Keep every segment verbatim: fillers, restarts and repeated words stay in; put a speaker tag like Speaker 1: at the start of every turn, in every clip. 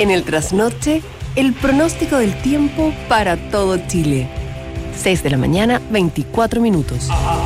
Speaker 1: En el trasnoche, el pronóstico del tiempo para todo Chile. seis de la mañana, veinticuatro minutos.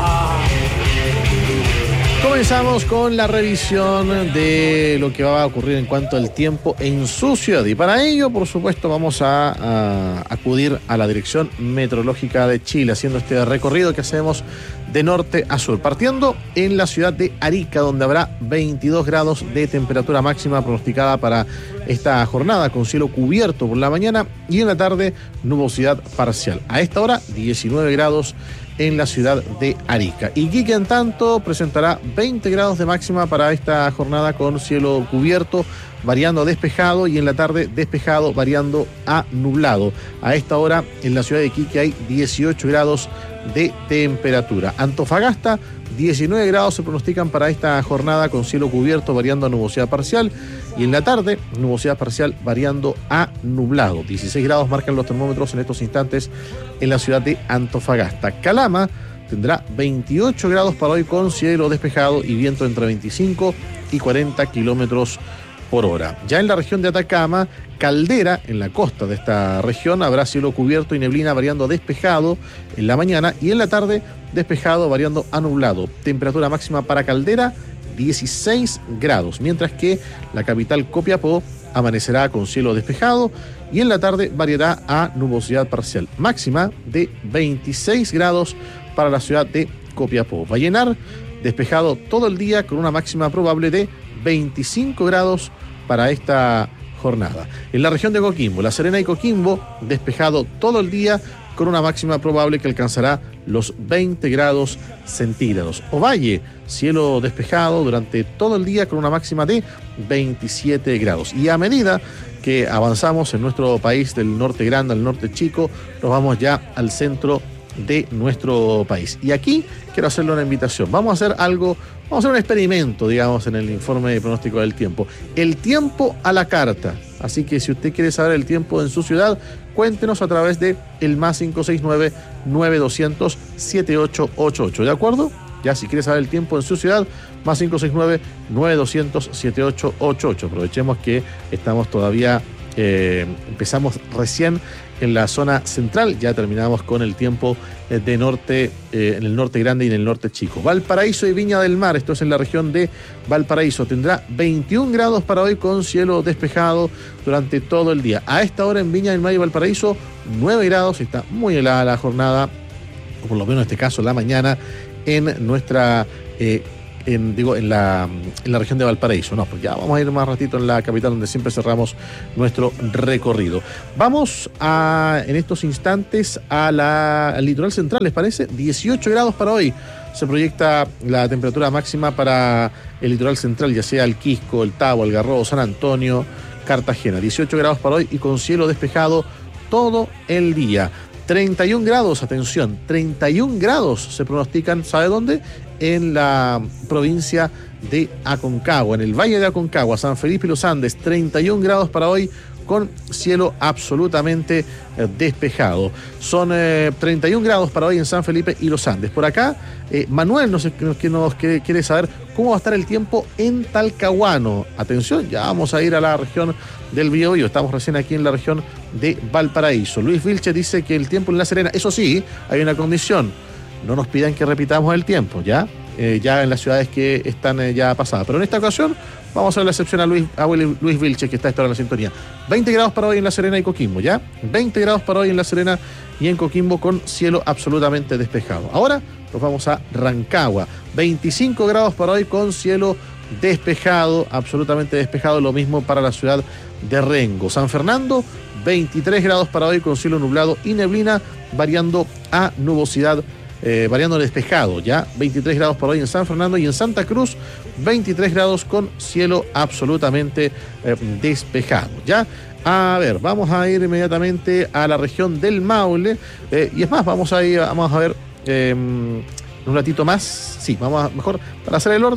Speaker 2: Comenzamos con la revisión de lo que va a ocurrir en cuanto al tiempo en su ciudad. Y para ello, por supuesto, vamos a, a acudir a la Dirección Meteorológica de Chile, haciendo este recorrido que hacemos de norte a sur, partiendo en la ciudad de Arica, donde habrá veintidós grados de temperatura máxima pronosticada para esta jornada, con cielo cubierto por la mañana y en la tarde nubosidad parcial. A esta hora, diecinueve grados en la ciudad de Arica. Iquique, en tanto, presentará veinte grados de máxima para esta jornada, con cielo cubierto, variando a despejado, y en la tarde despejado, variando a nublado. A esta hora en la ciudad de Iquique hay dieciocho grados de temperatura. Antofagasta, diecinueve grados se pronostican para esta jornada, con cielo cubierto, variando a nubosidad parcial, y en la tarde nubosidad parcial variando a nublado. dieciséis grados marcan los termómetros en estos instantes en la ciudad de Antofagasta. Calama tendrá veintiocho grados para hoy, con cielo despejado y viento entre veinticinco y cuarenta kilómetros por hora. Ya en la región de Atacama, Caldera, en la costa de esta región, habrá cielo cubierto y neblina variando despejado en la mañana, y en la tarde despejado variando a nublado. Temperatura máxima para Caldera, dieciséis grados, mientras que la capital Copiapó amanecerá con cielo despejado y en la tarde variará a nubosidad parcial. Máxima de veintiséis grados para la ciudad de Copiapó. Vallenar, despejado todo el día, con una máxima probable de veinticinco grados para esta jornada. En la región de Coquimbo, La Serena y Coquimbo, despejado todo el día, con una máxima probable que alcanzará los veinte grados centígrados. Ovalle, cielo despejado durante todo el día, con una máxima de veintisiete grados. Y a medida que avanzamos en nuestro país, del norte grande al norte chico, nos vamos ya al centro de nuestro país. Y aquí quiero hacerle una invitación. Vamos a hacer algo, vamos a hacer un experimento, digamos, en el informe de pronóstico del tiempo. El tiempo a la carta. Así que si usted quiere saber el tiempo en su ciudad, cuéntenos a través de el más cinco seis nueve, nueve dos cero cero, siete ocho ocho ocho. ¿De acuerdo? Ya, si quiere saber el tiempo en su ciudad, más cinco seis nueve, nueve dos cero cero, siete ocho ocho ocho. Aprovechemos que estamos todavía, eh, empezamos recién en la zona central, ya terminamos con el tiempo de norte, eh, en el norte grande y en el norte chico. Valparaíso y Viña del Mar, esto es en la región de Valparaíso, tendrá veintiún grados para hoy, con cielo despejado durante todo el día. A esta hora en Viña del Mar y Valparaíso, nueve grados, está muy helada la jornada, o por lo menos en este caso la mañana, en nuestra eh, En, digo, en la, en la región de Valparaíso. No, pues ya vamos a ir más ratito en la capital, donde siempre cerramos nuestro recorrido. Vamos a, en estos instantes, a la, al litoral central, ¿les parece? dieciocho grados para hoy. Se proyecta la temperatura máxima para el litoral central, ya sea el Quisco, el Tabo, el Algarrobo, San Antonio, Cartagena. dieciocho grados para hoy y con cielo despejado todo el día. treinta y un grados, atención, treinta y un grados se pronostican, ¿sabe dónde? En la provincia de Aconcagua, en el Valle de Aconcagua, San Felipe y Los Andes, treinta y un grados para hoy, con cielo absolutamente eh, despejado. Son eh, treinta y un grados para hoy en San Felipe y Los Andes. Por acá, eh, Manuel nos, nos, nos quiere, quiere saber cómo va a estar el tiempo en Talcahuano. Atención, ya vamos a ir a la región del Biobío, estamos recién aquí en la región de Valparaíso. Luis Vilche dice que el tiempo en La Serena, eso sí, hay una condición: no nos pidan que repitamos el tiempo, ¿ya? Eh, ya en las ciudades que están eh, ya pasadas. Pero en esta ocasión vamos a hacer la excepción a Luis, a Luis Vilche, que está a esta hora en la sintonía. veinte grados para hoy en La Serena y Coquimbo, ¿ya? veinte grados para hoy en La Serena y en Coquimbo, con cielo absolutamente despejado. Ahora nos vamos a Rancagua. veinticinco grados para hoy, con cielo despejado, absolutamente despejado. Lo mismo para la ciudad de Rengo. San Fernando, veintitrés grados para hoy, con cielo nublado y neblina, variando a nubosidad, eh, variando despejado, ya. veintitrés grados para hoy en San Fernando, y en Santa Cruz, veintitrés grados con cielo absolutamente eh, despejado, ya. A ver, vamos a ir inmediatamente a la región del Maule, eh, y es más, vamos a ir, vamos a ver eh, un ratito más, sí, vamos a, mejor, para hacer el orden,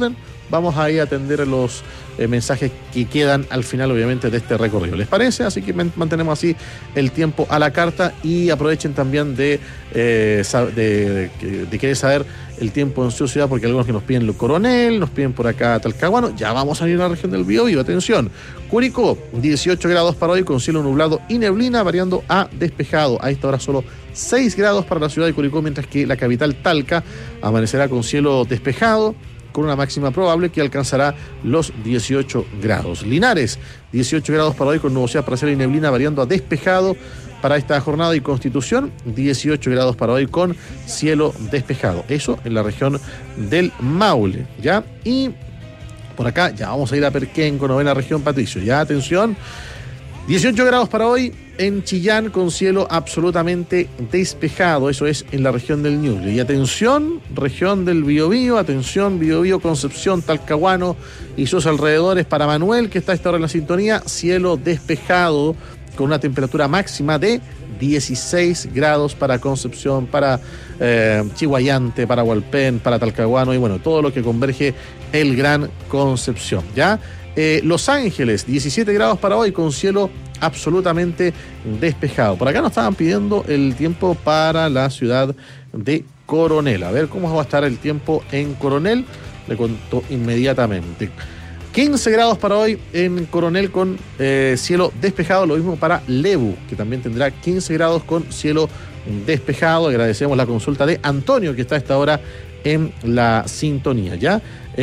Speaker 2: vamos a ir a atender los eh, mensajes que quedan al final, obviamente, de este recorrido. ¿Les parece? Así que mantenemos así el tiempo a la carta y aprovechen también de, eh, de, de, de querer saber el tiempo en su ciudad, porque algunos que nos piden lo Coronel, nos piden por acá Talcahuano. Ya vamos a ir a la región del Biobío. Atención, Curicó, dieciocho grados para hoy con cielo nublado y neblina variando a despejado. A esta hora solo seis grados para la ciudad de Curicó, mientras que la capital Talca amanecerá con cielo despejado, con una máxima probable que alcanzará los dieciocho grados. Linares, dieciocho grados para hoy con nubosidad parcial y neblina variando a despejado para esta jornada. Y Constitución, dieciocho grados para hoy con cielo despejado. Eso en la región del Maule, ¿ya? Y por acá ya vamos a ir a Perquén, con novena región, Patricio. Ya, atención, dieciocho grados para hoy en Chillán con cielo absolutamente despejado. Eso es en la región del Ñuble. Y atención, región del Biobío, atención, Biobío, Concepción, Talcahuano y sus alrededores. Para Manuel, que está a esta hora en la sintonía, cielo despejado con una temperatura máxima de dieciséis grados para Concepción, para eh, Chihuayante, para Hualpén, para Talcahuano y bueno, todo lo que converge el Gran Concepción, ¿ya? Eh, Los Ángeles, diecisiete grados para hoy con cielo absolutamente despejado. Por acá nos estaban pidiendo el tiempo para la ciudad de Coronel. A ver cómo va a estar el tiempo en Coronel. Le cuento inmediatamente. quince grados para hoy en Coronel con eh, cielo despejado. Lo mismo para Lebu, que también tendrá quince grados con cielo despejado. Agradecemos la consulta de Antonio, que está a esta hora en la sintonía, ¿ya?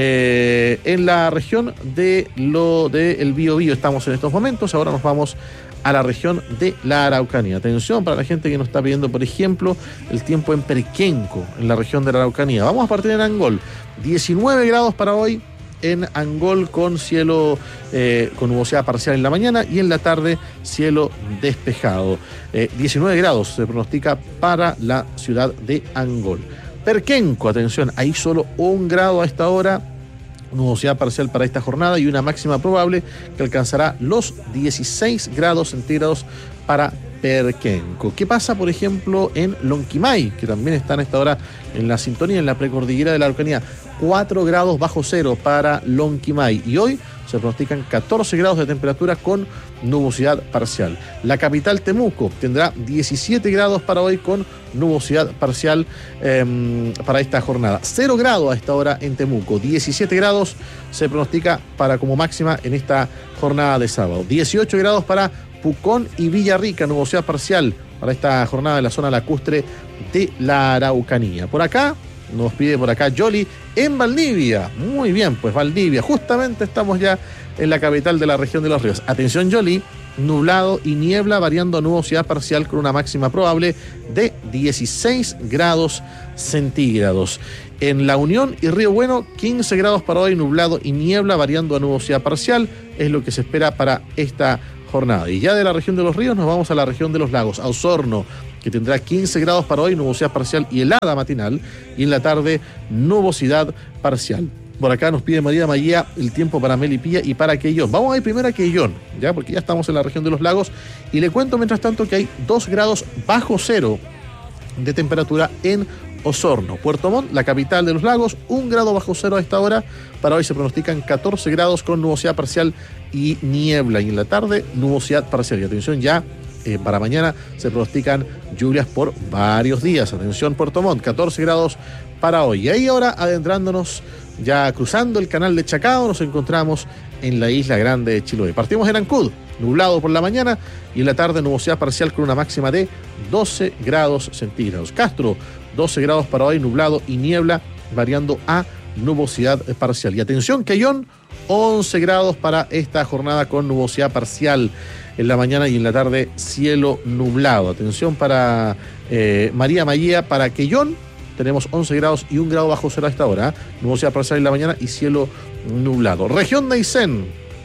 Speaker 2: Eh, en la región de lo de el Biobío estamos en estos momentos. Ahora nos vamos a la región de la Araucanía. Atención para la gente que nos está pidiendo, por ejemplo, el tiempo en Perquenco, en la región de la Araucanía. Vamos a partir en Angol. diecinueve grados para hoy en Angol con cielo eh, con nubosidad parcial en la mañana y en la tarde cielo despejado. Eh, diecinueve grados se pronostica para la ciudad de Angol. Perquenco, atención, hay solo un grado a esta hora, nubosidad parcial para esta jornada y una máxima probable que alcanzará los dieciséis grados centígrados para Perquenco. ¿Qué pasa, por ejemplo, en Lonquimay, que también están a esta hora en la sintonía, en la precordillera de la Araucanía? cuatro grados bajo cero para Lonquimay y hoy se pronostican catorce grados de temperatura con nubosidad parcial. La capital Temuco tendrá diecisiete grados para hoy con nubosidad parcial eh, para esta jornada. cero grados a esta hora en Temuco. diecisiete grados se pronostica para como máxima en esta jornada de sábado. dieciocho grados para Pucón y Villarrica, nubosidad parcial para esta jornada en la zona lacustre de la Araucanía. Por acá nos pide por acá Yoli en Valdivia. Muy bien, pues Valdivia. Justamente estamos ya en la capital de la región de los ríos. Atención, Yoli, nublado y niebla variando a nubosidad parcial con una máxima probable de dieciséis grados centígrados. En La Unión y Río Bueno, quince grados para hoy, nublado y niebla variando a nubosidad parcial. Es lo que se espera para esta jornada. Y ya de la región de los ríos nos vamos a la región de los lagos, a Osorno, que tendrá quince grados para hoy, nubosidad parcial y helada matinal, y en la tarde nubosidad parcial. Por acá nos pide María María el tiempo para Melipilla y para Quellón. Vamos a ir primero a Quellón, ya, porque ya estamos en la región de los lagos, y le cuento mientras tanto que hay dos grados bajo cero de temperatura en Osorno. Puerto Montt, la capital de los lagos, un grado bajo cero a esta hora. Para hoy se pronostican catorce grados con nubosidad parcial y niebla, y en la tarde nubosidad parcial. Y atención, ya Eh, para mañana se pronostican lluvias por varios días. Atención, Puerto Montt, catorce grados para hoy. Y ahí ahora, adentrándonos, ya cruzando el canal de Chacao, nos encontramos en la isla grande de Chiloé. Partimos en Ancud, nublado por la mañana y en la tarde nubosidad parcial con una máxima de doce grados centígrados. Castro, doce grados para hoy, nublado y niebla, variando a nubosidad parcial. Y atención, Quellón, once grados para esta jornada con nubosidad parcial en la mañana y en la tarde cielo nublado. Atención para eh, María María, para Quellón tenemos once grados y un grado bajo cero a esta hora, ¿eh? Nubosidad parcial en la mañana y cielo nublado. Región de Aysén,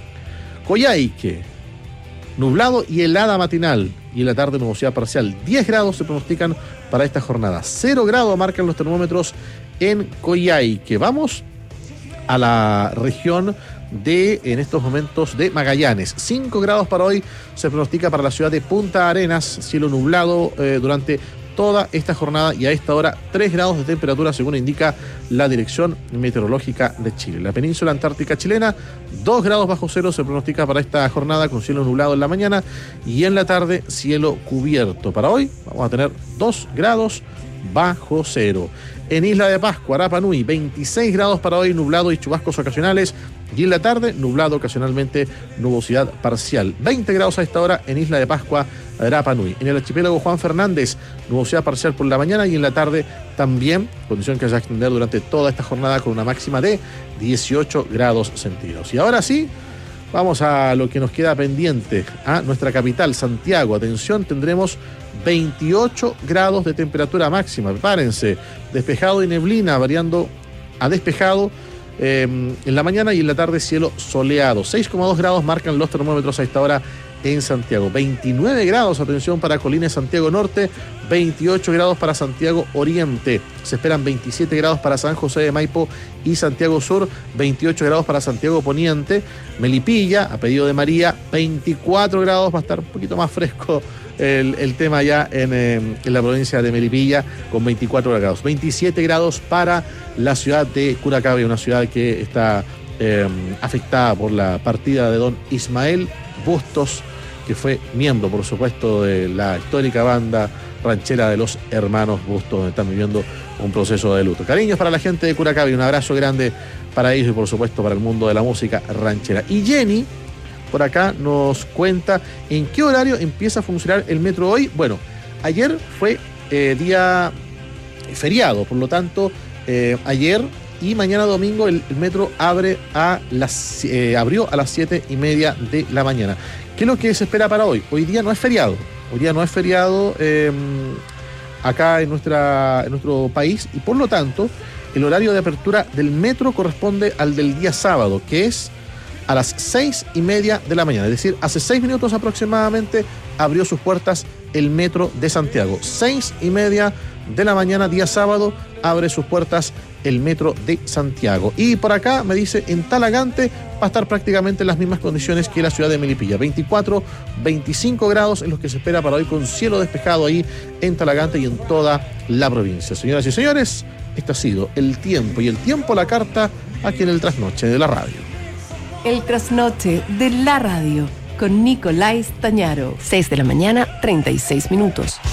Speaker 2: Coyhaique, nublado y helada matinal y en la tarde nubosidad parcial. diez grados se pronostican para esta jornada. cero grados marcan los termómetros en Coyhaique. Vamos a la región de, en estos momentos, de Magallanes. cinco grados para hoy se pronostica para la ciudad de Punta Arenas, cielo nublado eh, durante toda esta jornada y a esta hora tres grados de temperatura según indica la Dirección Meteorológica de Chile. La península antártica chilena, dos grados bajo cero se pronostica para esta jornada con cielo nublado en la mañana y en la tarde cielo cubierto. Para hoy vamos a tener dos grados bajo cero. En Isla de Pascua, Rapa Nui, veintiséis grados para hoy, nublado y chubascos ocasionales. Y en la tarde, nublado, ocasionalmente nubosidad parcial. veinte grados a esta hora en Isla de Pascua, Rapa Nui. En el archipiélago Juan Fernández, nubosidad parcial por la mañana y en la tarde también, condición que se va a extender durante toda esta jornada con una máxima de dieciocho grados centígrados. Y ahora sí, vamos a lo que nos queda pendiente, a nuestra capital, Santiago. Atención, tendremos veintiocho grados de temperatura máxima. Prepárense, despejado y neblina, variando a despejado eh, en la mañana y en la tarde cielo soleado. seis coma dos grados marcan los termómetros a esta hora en Santiago. veintinueve grados, atención, para Colina y Santiago Norte, veintiocho grados para Santiago Oriente. Se esperan veintisiete grados para San José de Maipo y Santiago Sur, veintiocho grados para Santiago Poniente. Melipilla, a pedido de María, veinticuatro grados, va a estar un poquito más fresco el, el tema ya en, eh, en la provincia de Melipilla con veinticuatro grados. veintisiete grados para la ciudad de Curacaby, una ciudad que está eh, afectada por la partida de don Ismael Bustos, que fue miembro, por supuesto, de la histórica banda ranchera de los Hermanos Bustos, donde están viviendo un proceso de luto. Cariños para la gente de Curacaby, un abrazo grande para ellos y, por supuesto, para el mundo de la música ranchera. Y Jenny, por acá, nos cuenta en qué horario empieza a funcionar el metro hoy. Bueno, ayer fue eh, día feriado, por lo tanto, eh, ayer y mañana domingo el, el metro abre a las, eh, abrió a las siete y media de la mañana. ¿Qué es lo que se espera para hoy? Hoy día no es feriado. Hoy día no es feriado eh, acá en, nuestra, en nuestro país y por lo tanto el horario de apertura del metro corresponde al del día sábado, que es a las seis y media de la mañana. Es decir, hace seis minutos aproximadamente abrió sus puertas el metro de Santiago. Seis y media de la mañana, día sábado, abre sus puertas el metro de Santiago. Y por acá me dice, en Talagante va a estar prácticamente en las mismas condiciones que la ciudad de Melipilla. veinticuatro, veinticinco grados en los que se espera para hoy, con cielo despejado ahí en Talagante y en toda la provincia. Señoras y señores, este ha sido el tiempo y el tiempo la carta aquí en el Trasnoche de la Radio.
Speaker 1: El Trasnoche de la Radio con Nicolás Tañaro. seis de la mañana, treinta y seis minutos.